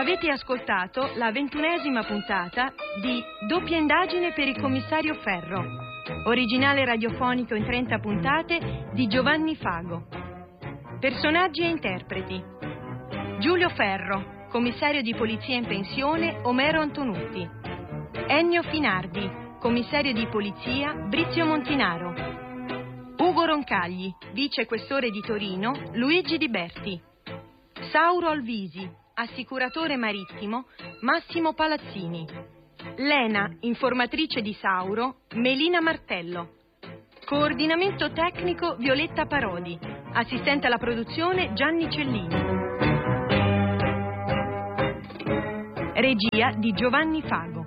Avete ascoltato la 21ª puntata di Doppia indagine per il commissario Ferro, originale radiofonico in 30 puntate di Giovanni Fago. Personaggi e interpreti: Giulio Ferro, commissario di polizia in pensione Omero Antonutti; Ennio Finardi, commissario di polizia Brizio Montinaro; Ugo Roncagli, vicequestore di Torino Luigi Di Berti; Sauro Alvisi, assicuratore marittimo Massimo Palazzini; Lena, informatrice di Sauro Melina Martello; coordinamento tecnico Violetta Parodi; assistente alla produzione Gianni Cellini; regia di Giovanni Fago.